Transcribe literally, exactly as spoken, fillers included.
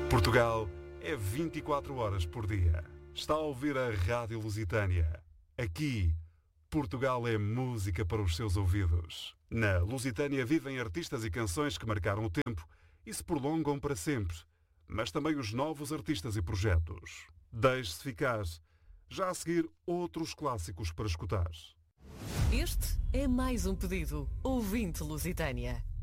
Portugal é vinte e quatro horas por dia. Está a ouvir a Rádio Lusitânia. Aqui, Portugal é música para os seus ouvidos. Na Lusitânia vivem artistas e canções que marcaram o tempo e se prolongam para sempre, mas também os novos artistas e projetos. Deixe-se ficar. Já a seguir, outros clássicos para escutar. Este é mais um pedido. Ouvinte Lusitânia.